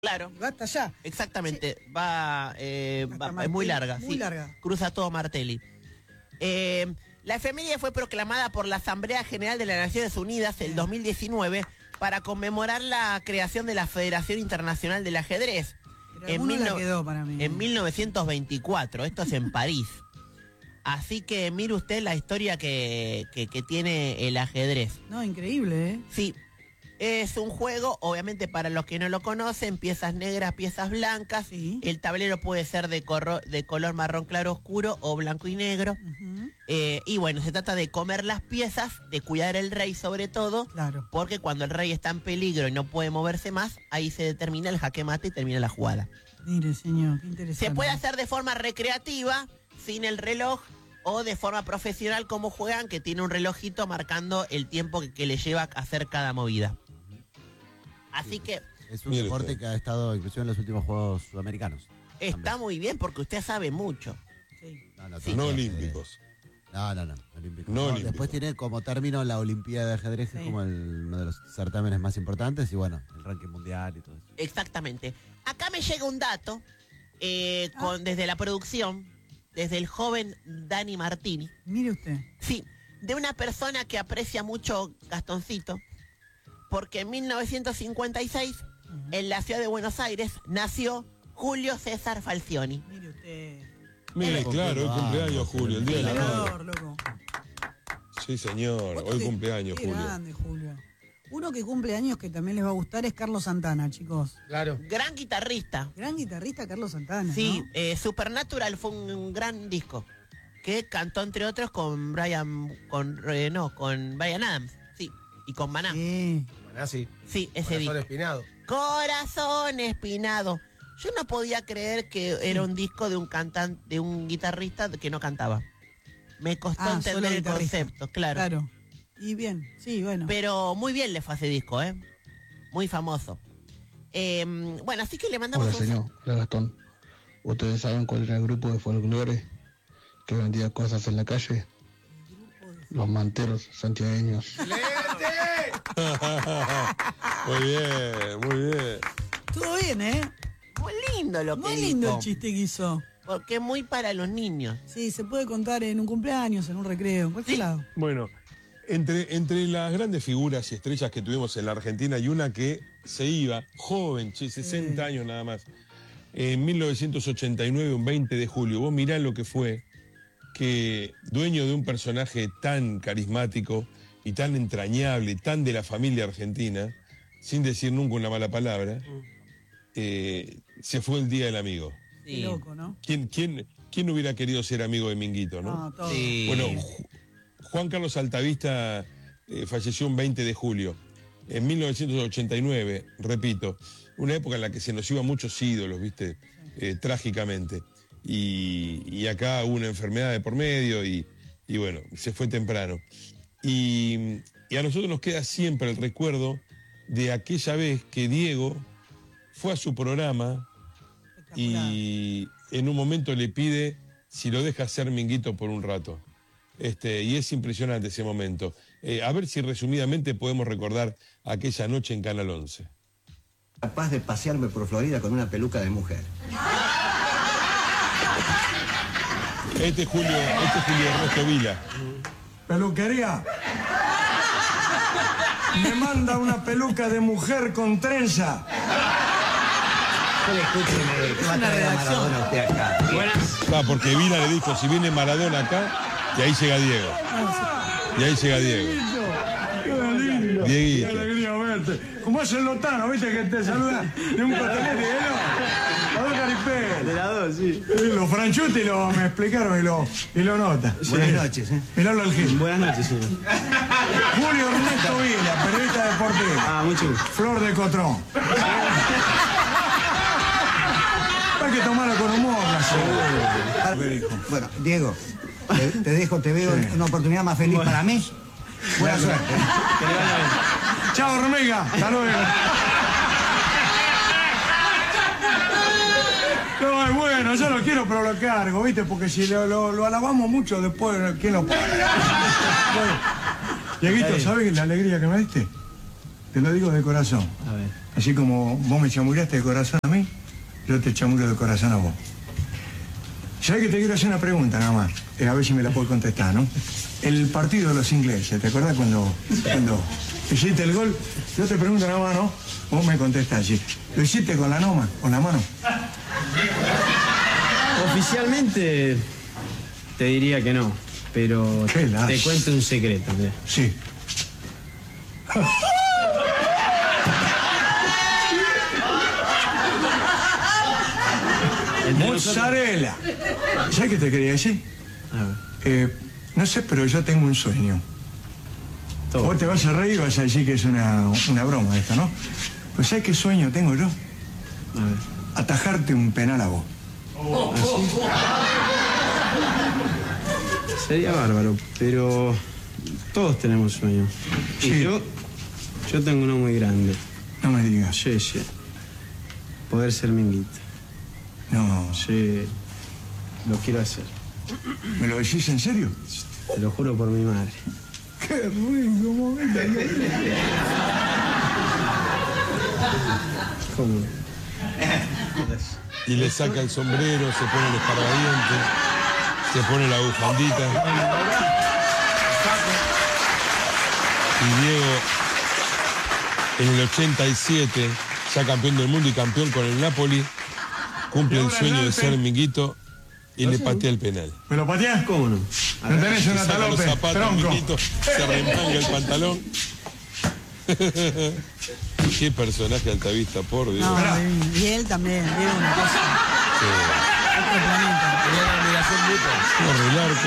Claro. Va hasta allá. Exactamente. Sí. Es muy larga. Muy larga. Cruza todo Martelli. La efeméride fue proclamada por la Asamblea General de las Naciones Unidas el 2019 para conmemorar la creación de la Federación Internacional del Ajedrez. En, quedó para mí. En 1924. Esto es en París. Así que mire usted la historia que tiene el ajedrez. No, increíble, ¿eh? Sí. Es un juego, obviamente para los que no lo conocen, piezas negras, piezas blancas. Sí. El tablero puede ser de color marrón claro oscuro o blanco y negro. Y bueno, se trata de comer las piezas, de cuidar el rey sobre todo. Claro. Porque cuando el rey está en peligro y no puede moverse más, ahí se determina el jaque mate y termina la jugada. Mire, señor, qué interesante. Se puede hacer de forma recreativa, sin el reloj, o de forma profesional como juegan, que tiene un relojito marcando el tiempo que le lleva a hacer cada movida. Así que es un deporte que ha estado inclusive en los últimos Juegos Sudamericanos. Está también. muy bien porque usted sabe mucho. Sí. No olímpicos. No, olímpicos. No olímpicos. Después tiene como término la Olimpiada de Ajedrez, que es como uno de los certámenes más importantes, y bueno, el ranking mundial y todo eso. Exactamente. Acá me llega un dato desde la producción, desde el joven Dani Martini. Mire usted. Sí, de una persona que aprecia mucho Gastoncito, porque en 1956, en la ciudad de Buenos Aires, nació Julio César Falcioni. Mire usted. Mire, claro, hoy cumpleaños Julio, el día de la madre. Loco. Sí, señor, hoy cumpleaños Qué Julio. grande, Julio. Uno que cumple años que también les va a gustar es Carlos Santana, chicos. Claro. Gran guitarrista. Gran guitarrista Carlos Santana. Sí, ¿no? Supernatural fue un gran disco que cantó entre otros con Bryan Adams, sí, y con Maná. Sí. Bueno, sí. Sí, ese disco. Corazón espinado. Corazón espinado. Yo no podía creer que era un disco de un cantante, de un guitarrista que no cantaba. Me costó solo entender el guitarrista. concepto, claro. Claro. Y bien, sí, bueno. Pero muy bien le fue ese disco, muy famoso. Bueno, así que le mandamos Hola, señor. Hola, Gastón. ¿Ustedes saben cuál era el grupo de folclore que vendía cosas en la calle? Los manteros santiagueños. Muy bien, muy bien. Todo bien, ¿eh? Muy lindo lo que Muy dijo. lindo el chiste que hizo. Porque es muy para los niños. Sí, se puede contar en un cumpleaños, en un recreo, en cualquier lado. Bueno, entre las grandes figuras y estrellas que tuvimos en la Argentina, hay una que se iba, joven, 60 años nada más, en 1989, un 20 de julio. Vos mirá lo que fue, que dueño de un personaje tan carismático y tan entrañable, tan de la familia argentina, sin decir nunca una mala palabra, se fue el Día del Amigo. Qué loco, ¿no? ¿Quién hubiera querido ser amigo de Minguito, no? No, todo. Sí. Bueno, Juan Carlos Altavista falleció un 20 de julio. En 1989, repito, una época en la que se nos iban muchos ídolos, ¿viste? Trágicamente. Y acá hubo una enfermedad de por medio y bueno, se fue temprano. Y a nosotros nos queda siempre el recuerdo de aquella vez que Diego fue a su programa y en un momento le pide si lo deja hacer Minguito por un rato. Y es impresionante ese momento. A ver si resumidamente podemos recordar aquella noche en Canal 11. Capaz de pasearme por Florida con una peluca de mujer. Este es Julio Ernesto Vila. Peluquería. Me manda una peluca de mujer con trenza. Escúcheme, ¿qué va a traer a Maradona usted acá? Porque Vila le dijo, si viene Maradona acá, y ahí llega Diego. Y ahí llega Diego. Qué lindo. Dieguito. Qué alegría verte. Como es el Lotano, ¿viste? Que te saluda de un cotonete, ¿no? A dos caripés. De las dos, sí. Los Franchuti me explicaron y lo nota. Buenas noches, Miralo al Gil. Buenas noches, señor. Julio Ernesto Vila, periodista deportivo. Mucho gusto. Flor de Cotrón. Hay que tomarlo con humor, la Bueno, Diego, te veo una oportunidad más feliz para mí. Buena suerte. Chao, hormiga. Hasta luego. No, es bueno, yo lo quiero, pero lo cargo, ¿viste? Porque si lo alabamos mucho, después, ¿quién lo paga? Bueno, Dieguito, ¿sabes la alegría que me diste? Te lo digo de corazón. A ver. Así como vos me chamuraste de corazón a mí, yo te chamuro de corazón a vos. ¿Sabés que te quiero hacer una pregunta nada más? A ver si me la puedo contestar, ¿no? El partido de los ingleses, ¿te acuerdas cuando hiciste el gol? Yo te pregunto nada más, ¿no? Vos me contestás así. ¿Lo hiciste con la mano? Oficialmente te diría que no, pero te cuento un secreto. Mira. Sí. Mozzarella. ¿Sabes qué te quería decir? No sé, pero yo tengo un sueño. Todo. Vos te vas a reír y vas a decir que es una broma esto, ¿no? Pues ¿sabes qué sueño tengo yo? A ver. Atajarte un penal a vos. Sería bárbaro, pero todos tenemos sueños. Sí. Y yo tengo uno muy grande. No me digas. Sí. Poder ser Minguito. No. Sí, lo quiero hacer. ¿Me lo decís en serio? Te lo juro por mi madre. ¡Qué rico momento! ¿Cómo? Y le saca el sombrero, se pone el escarbadiente, se pone la bufandita. Y Diego, en el 87, ya campeón del mundo y campeón con el Napoli, cumple el sueño de ser Minguito y le patea el penal. ¿Me lo pateás? ¿Cómo no? ¿No tenés una Saca los talope, zapatos, tronco? Minguito, se remanga el pantalón. Qué personaje Altavista, por Dios. No, y él también, era una cosa. Sí. Otro planeta. Tenía una admiración mutua. Corre el arco.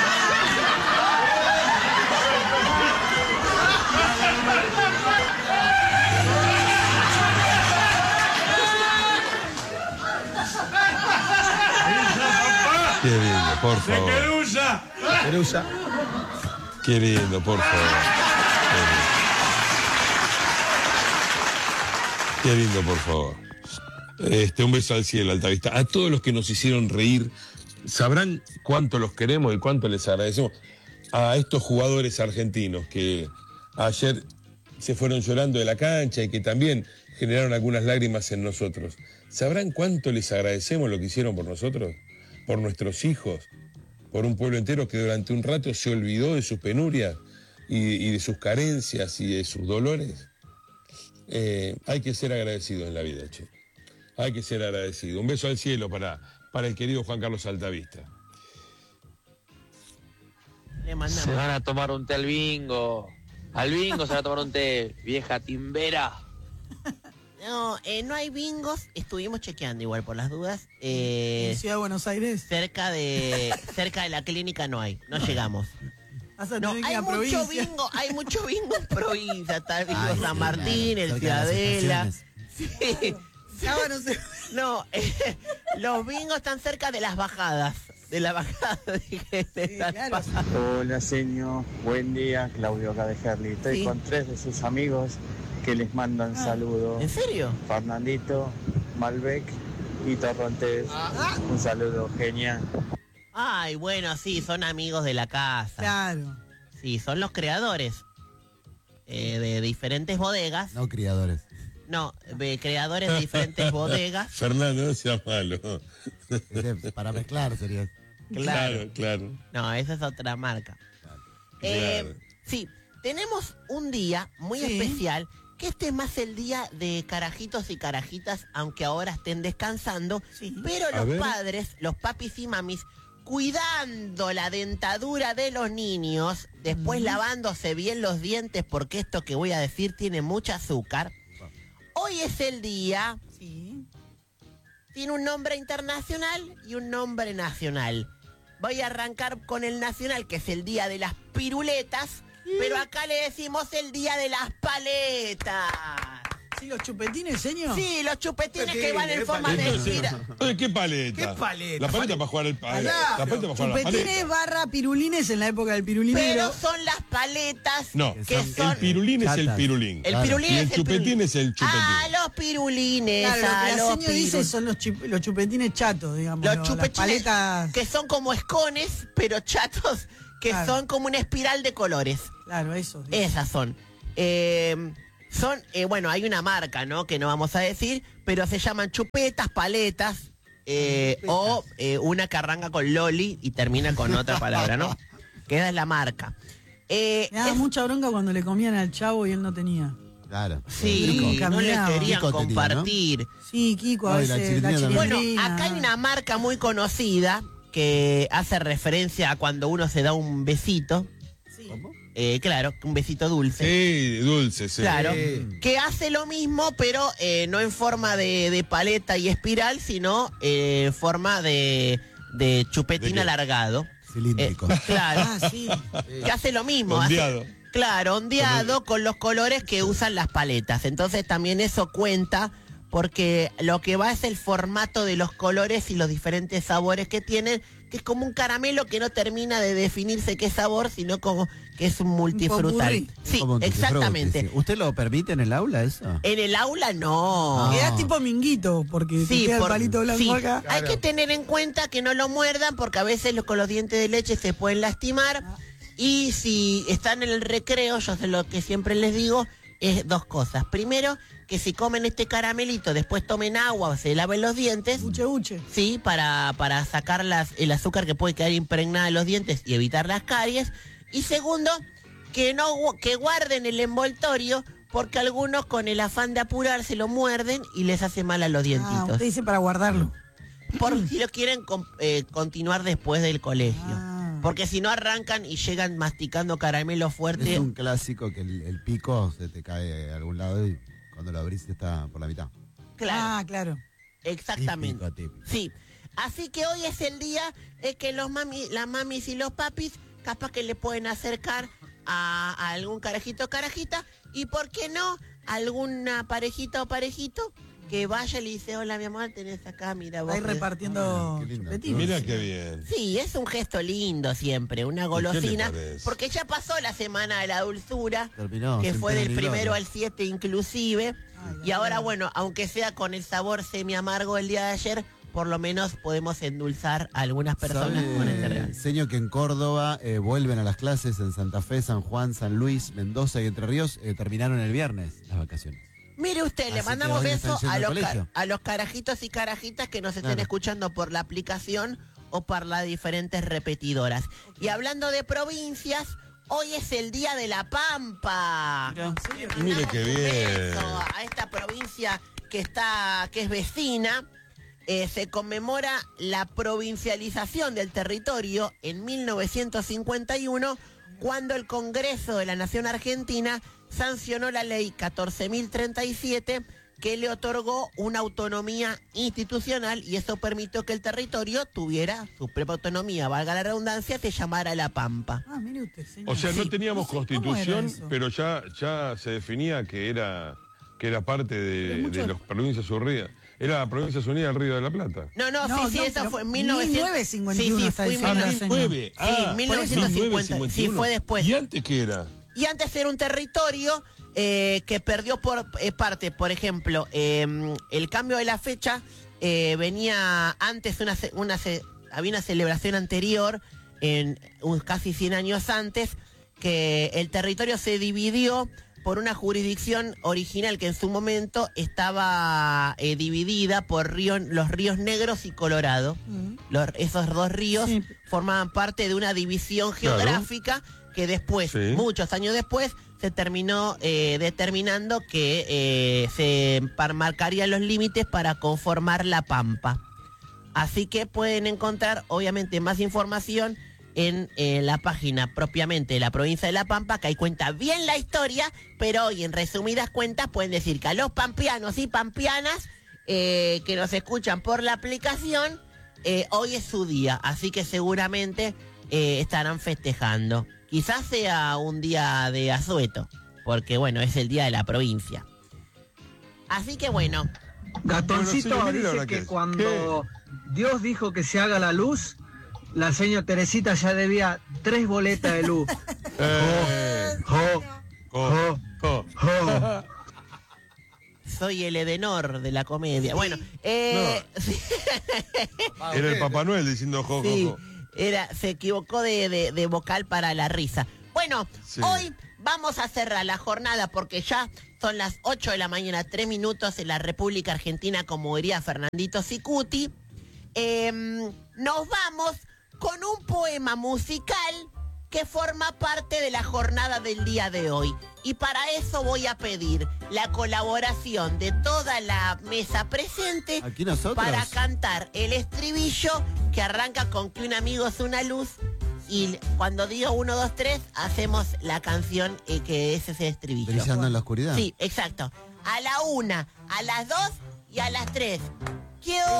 Qué lindo, por favor. ¡Querusa! Qué lindo, por favor. Qué lindo, por favor. Un beso al cielo, Altavista. A todos los que nos hicieron reír, sabrán cuánto los queremos y cuánto les agradecemos. A estos jugadores argentinos que ayer se fueron llorando de la cancha y que también generaron algunas lágrimas en nosotros. ¿Sabrán cuánto les agradecemos lo que hicieron por nosotros? Por nuestros hijos, por un pueblo entero que durante un rato se olvidó de sus penurias y de sus carencias y de sus dolores. Hay que ser agradecido en la vida, che. Hay que ser agradecido. Un beso al cielo para el querido Juan Carlos Altavista. Le mandamos. Se van a tomar un té al bingo. Al bingo se van a tomar un té, vieja timbera. No, no hay bingos. Estuvimos chequeando igual por las dudas. En Ciudad de Buenos Aires. Cerca de la clínica no hay. No llegamos. Vas a No, tener que ir hay a mucho provincia. bingo. Hay mucho bingo en provincia. Está el bingo Ay, San sí, Martín, claro, el cerca de las Ciudadela. estaciones. Sí. Sábado se- No, los bingos están cerca de las bajadas. De la bajada de las claro. bajadas. Hola, señor. Buen día, Claudio acá de Herli. Estoy Sí. con 3 de sus amigos que les mandan saludos. ¿En serio? Fernandito, Malbec y Torrontés. Un saludo genial. Ay, bueno, sí, son amigos de la casa. Claro. Sí, son los creadores de diferentes bodegas. No criadores. No, creadores de diferentes bodegas. Fernando, no sea malo. Para mezclar sería. Claro. No, esa es otra marca. Claro. Sí, tenemos un día muy Sí. especial, que este es más el día de carajitos y carajitas, aunque ahora estén descansando, Sí. pero A los ver. padres, los papis y mamis, cuidando la dentadura de los niños, después lavándose bien los dientes, porque esto que voy a decir tiene mucho azúcar. Hoy es el día, Sí. tiene un nombre internacional y un nombre nacional. Voy a arrancar con el nacional, que es el día de las piruletas, pero acá le decimos el día de las paletas. Sí, los chupetines, señor. Sí, los chupetines que van en forma de espiral. Oye, ¿qué paleta? ¿Qué paleta? La paleta para jugar la paleta para jugar a la Chupetines paleta. barra pirulines en la época del Pero pirulinero. son las paletas No, que son... el pirulín es el Chatas. pirulín. El Claro. pirulín Y es el chupetín pirulín. es el chupetín. Ah, los pirulines. Claro, lo que la los señora dice son los chupetines chatos, digamos. Los las chupetines paletas. que son como escones, pero chatos, que Claro. son como una espiral de colores. Claro, eso. Esas son. Son, bueno, hay una marca, ¿no? Que no vamos a decir, pero se llaman chupetas, paletas, o una que arranca con loli y termina con otra palabra, ¿no? Que esa es la marca. Me daba mucha bronca cuando le comían al Chavo y él no tenía. Claro. Sí, no le querían Kiko compartir. tenía, ¿no? Sí, Kiko, a Ay, la veces la chilindrina Bueno, chilindrina. acá hay una marca muy conocida que hace referencia a cuando uno se da un besito. ¿Cómo? Claro, un besito dulce. Sí, dulce, sí. Claro, Sí. que hace lo mismo, pero no en forma de paleta y espiral, sino en forma de chupetín ¿De qué? alargado. Cilíndrico. Claro, Ah, sí. que hace lo mismo. Ondeado. Claro, ondeado con los colores que usan las paletas. Entonces también eso cuenta porque lo que va es el formato de los colores y los diferentes sabores que tienen, que es como un caramelo que no termina de definirse qué sabor, sino como que es un multifrutal. popurrí. Sí, Como un tutti exactamente. frutti, sí. ¿Usted lo permite en el aula eso? En el aula no. Ah. Quedás tipo minguito, porque te queda el palito blanco sí. acá. Hay que tener en cuenta que no lo muerdan porque a veces con los dientes de leche se pueden lastimar. Y si están en el recreo, yo sé lo que siempre les digo, es dos cosas. Primero, que si comen este caramelito, después tomen agua o se laven los dientes. Buche, buche. Sí, para sacar el azúcar que puede quedar impregnada en los dientes y evitar las caries. Y segundo, que guarden el envoltorio porque algunos con el afán de apurarse lo muerden y les hace mal a los Ah, dientitos. usted dice para guardarlo. Por si lo quieren continuar después del colegio. Ah. Porque si no arrancan y llegan masticando caramelo fuerte. Es un clásico que el pico se te cae a algún lado y cuando lo abrís está por la mitad. Claro, Ah, claro. exactamente. Típico. Sí. Así que hoy es el día que las mamis y los papis capaz que le pueden acercar a algún carajito o carajita. Y por qué no, alguna parejita o parejito que vaya y le dice, hola mi amor, tenés acá, mira vos. Ahí repartiendo qué lindo. chupetines. Mira qué bien. Sí, es un gesto lindo siempre, una golosina. parece? Porque ya pasó la semana de la dulzura, Terminó. que sin fue pena del ni 1 gloria. al 7 inclusive. Ay, Y ahora, ay. bueno, aunque sea con el sabor semi amargo del día de ayer, por lo menos podemos endulzar a algunas personas con este regalo. Enseño que en Córdoba vuelven a las clases en Santa Fe, San Juan, San Luis, Mendoza y Entre Ríos. Terminaron el viernes las vacaciones. Mire usted, le Así mandamos que hoy besos están yendo al colegio. a los carajitos y carajitas que nos estén Claro. escuchando por la aplicación o por las diferentes repetidoras. Y hablando de provincias, hoy es el Día de la Pampa. Mire qué Un bien. beso a esta provincia que es vecina. Se conmemora la provincialización del territorio en 1951, cuando el Congreso de la Nación Argentina sancionó la ley 14.037 que le otorgó una autonomía institucional y eso permitió que el territorio tuviera su propia autonomía, valga la redundancia, se llamara La Pampa. Ah, mire usted, señor. O sea, no Sí. teníamos No sé, ¿cómo constitución, era eso? pero ya se definía que era parte Pero de mucho- las provincias unidas. Era Provincias Unidas del Río de la Plata. No, No, sí, no, eso pero fue en 1951 está fue diciendo la 1900. señora. Sí, 1950. Sí, fue después. ¿Y antes qué era? Y antes era un territorio que perdió por parte, por ejemplo, el cambio de la fecha venía antes, había una celebración anterior, casi 100 años antes, que el territorio se dividió por una jurisdicción original que en su momento estaba dividida por los ríos Negros y Colorado. Esos dos ríos Sí. formaban parte de una división Claro. geográfica que después, Sí. muchos años después, se terminó determinando que se marcarían los límites para conformar la Pampa. Así que pueden encontrar, obviamente, más información en la página propiamente de la provincia de La Pampa, que ahí cuenta bien la historia, pero hoy en resumidas cuentas pueden decir que a los pampeanos y pampeanas que nos escuchan por la aplicación, hoy es su día, así que seguramente estarán festejando. Quizás sea un día de asueto, porque bueno, es el día de la provincia. Así que bueno, Gatoncito Bueno, sí, mire la dice verdad que que es. cuando Dios dijo que se haga la luz, la señora Teresita ya debía 3 boletas de luz. Jo, jo. soy el Edenor de la comedia. Bueno, sí. Era el Papá Noel diciendo jo, Sí, jo, jo. se equivocó de vocal para la risa. Bueno, Sí. hoy vamos a cerrar la jornada porque ya Son las 8 de la mañana, 3 minutos en la República Argentina, como diría Fernandito Sicuti. Nos vamos con un poema musical que forma parte de la jornada del día de hoy. Y para eso voy a pedir la colaboración de toda la mesa presente Aquí nosotros. para cantar el estribillo que arranca con que un amigo es una luz. Y cuando digo 1, 2, 3, hacemos la canción que ese es el estribillo. Brillando en la oscuridad. Sí, exacto. A la 1, a las 2 y a las 3.